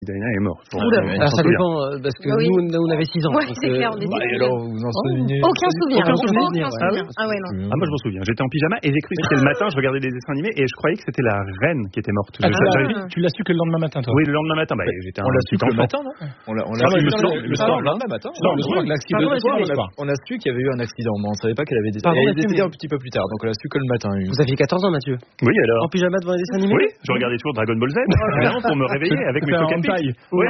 Diana est mort. Ça dépend, parce que nous, on avait 6 ans. Ouais, c'est clair, on était alors, vous en souvenez? Aucun souvenir. Ah ouais, non. Ah, moi, je m'en souviens. J'étais en pyjama et j'ai cru que c'était le matin, je regardais des dessins animés et je croyais que c'était la reine qui était morte. Tu l'as su que le lendemain matin, toi? Oui, le lendemain matin. J'étais on l'a su que le matin, non? On l'a su le soir, le lendemain matin. Non, le soir de l'accident. On a su qu'il y avait eu un accident, mais on ne savait pas qu'elle avait décédé. Elle est décédée un petit peu plus tard, donc on l'a su que le matin. Vous aviez 14 ans, Mathieu? Oui, alors. En pyjama devant les dessins animés? Oui, je regardais toujours Dragon Ball Z pour me réveiller avec mes chocs à pic. Oui.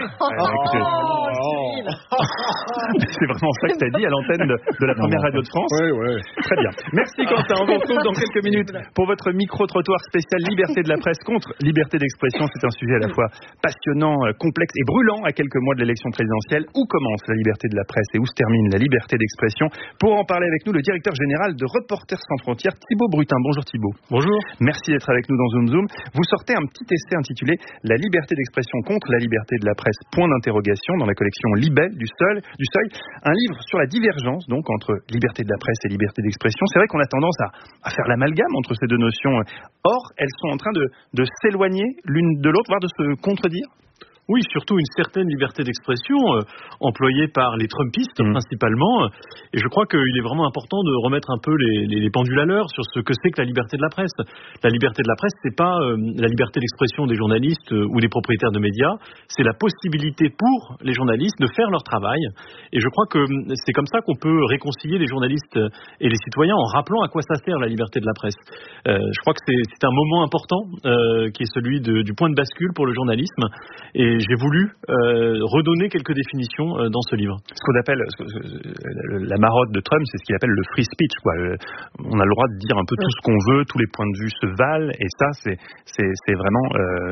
C'est vraiment ça que tu as dit à l'antenne de la première radio de France. Oui. Très bien. Merci Quentin. On vous retrouve dans quelques minutes pour votre micro-trottoir spécial liberté de la presse contre liberté d'expression. C'est un sujet à la fois passionnant, complexe et brûlant à quelques mois de l'élection présidentielle. Où commence la liberté de la presse et où se termine la liberté d'expression? Pour en parler avec nous, le directeur général de Reporters sans frontières, Thibaut Brutin. Bonjour Thibaut. Bonjour. Merci d'être avec nous dans Zoom. Vous sortez un petit essai intitulé La liberté d'expression contre la liberté de la presse, point d'interrogation, dans la collection Libelle du Seuil. Un livre sur la divergence donc entre liberté de la presse et liberté d'expression. C'est vrai qu'on a tendance à faire l'amalgame entre ces deux notions. Or, elles sont en train de s'éloigner l'une de l'autre, voire de se contredire. Oui, surtout une certaine liberté d'expression employée par les Trumpistes principalement. Et je crois qu'il est vraiment important de remettre un peu les pendules à l'heure sur ce que c'est que la liberté de la presse. La liberté de la presse, c'est pas la liberté d'expression des journalistes ou des propriétaires de médias. C'est la possibilité pour les journalistes de faire leur travail. Et je crois que c'est comme ça qu'on peut réconcilier les journalistes et les citoyens en rappelant à quoi ça sert la liberté de la presse. Je crois que c'est un moment important qui est celui du point de bascule pour le journalisme. Et j'ai voulu redonner quelques définitions dans ce livre. Ce qu'on appelle la marotte de Trump, c'est ce qu'il appelle le free speech, quoi. On a le droit de dire un peu tout ce qu'on veut, tous les points de vue se valent, et ça, c'est vraiment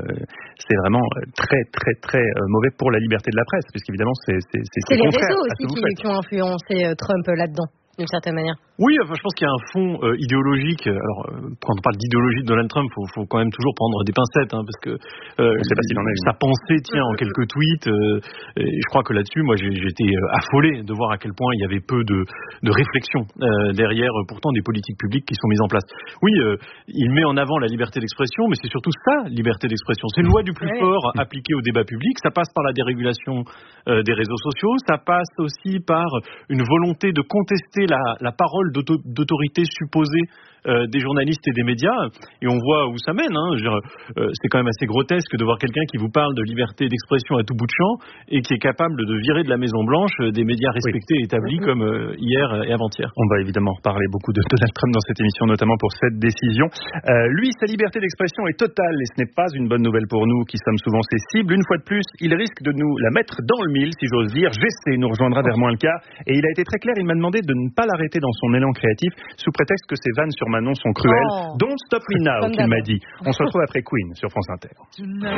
très très très mauvais pour la liberté de la presse, puisqu'évidemment c'est les réseaux aussi qui ont influencé Trump là-dedans, d'une certaine manière. Oui, enfin, je pense qu'il y a un fond idéologique. Alors, quand on parle d'idéologie de Donald Trump, faut quand même toujours prendre des pincettes, parce que sa pensée tient en quelques tweets. Et je crois que là-dessus, moi, j'ai été affolé de voir à quel point il y avait peu de réflexion derrière, pourtant, des politiques publiques qui sont mises en place. Oui, il met en avant la liberté d'expression, mais c'est surtout sa liberté d'expression. C'est une loi du plus fort appliquée au débat public. Ça passe par la dérégulation des réseaux sociaux. Ça passe aussi par une volonté de contester la parole d'autorité supposée des journalistes et des médias, et on voit où ça mène. C'est quand même assez grotesque de voir quelqu'un qui vous parle de liberté d'expression à tout bout de champ et qui est capable de virer de la Maison Blanche des médias respectés et établis comme hier et avant-hier. On va évidemment reparler beaucoup de Donald Trump dans cette émission, notamment pour cette décision. Lui, sa liberté d'expression est totale et ce n'est pas une bonne nouvelle pour nous qui sommes souvent ses cibles. Une fois de plus, il risque de nous la mettre dans le mille, si j'ose dire. GC nous rejoindra vers moins le quart et il a été très clair, il m'a demandé de ne pas l'arrêter dans son élan créatif sous prétexte que ses vannes sur Manon sont cruelles. Don't stop me now, qu'il m'a dit. On se retrouve après Queen sur France Inter.